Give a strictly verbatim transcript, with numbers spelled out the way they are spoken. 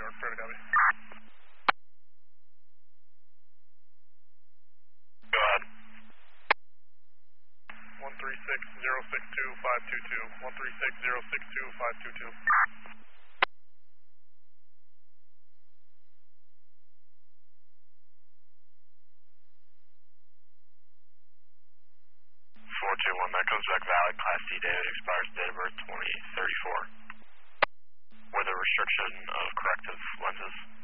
York, fair to copy. Go ahead. one three six zero six two five two two, one three six zero six two five two two. four two one, that comes back valid, Class C data, expires date of birth twenty thirty-four. With a restriction of corrective lenses.